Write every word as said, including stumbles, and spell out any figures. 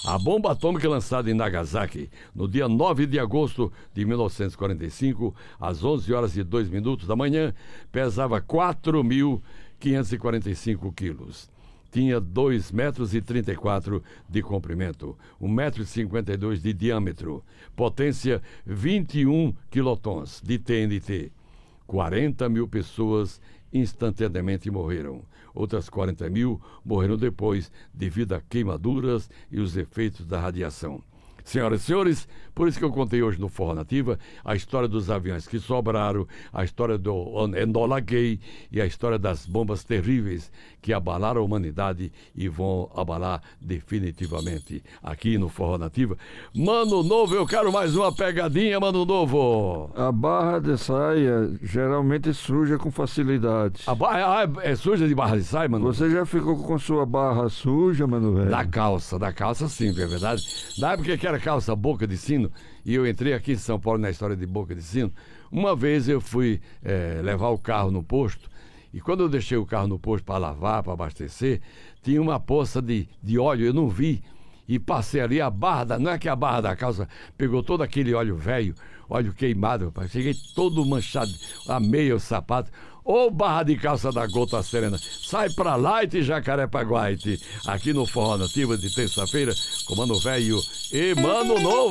A bomba atômica lançada em Nagasaki no dia nove de agosto de mil novecentos e quarenta e cinco, às onze horas e dois minutos da manhã, pesava quatro mil quinhentos e quarenta e cinco quilos. Tinha dois metros e trinta e quatro de comprimento, um metro e cinquenta e dois de diâmetro, potência vinte e um quilotons de T N T. quarenta mil pessoas instantaneamente morreram. Outras quarenta mil morreram depois devido a queimaduras e os efeitos da radiação. Senhoras e senhores, por isso que eu contei hoje no Forró Nativa a história dos aviões que sobraram, a história do Enola Gay e a história das bombas terríveis que abalaram a humanidade e vão abalar definitivamente aqui no Forró Nativa. Mano Novo, eu quero mais uma pegadinha, Mano Novo. A barra de saia geralmente suja com facilidade. A barra é suja de barra de saia, Mano? Você já ficou com sua barra suja, Mano velho? Da calça, da calça sim, é verdade. Na época que era calça boca de sino, e eu entrei aqui em São Paulo na história de boca de sino, uma vez eu fui é, levar o carro no posto, e quando eu deixei o carro no posto para lavar, para abastecer, tinha uma poça de, de óleo, eu não vi, e passei ali a barra, da, não é que a barra da calça pegou todo aquele óleo velho, óleo queimado, rapaz. Cheguei todo manchado, a meia, o sapato. Ô barra de calça da Gota Serena, sai pra Light Jacarepaguá, aqui no Forró Nativa de terça-feira, com Mano Velho e Mano Novo.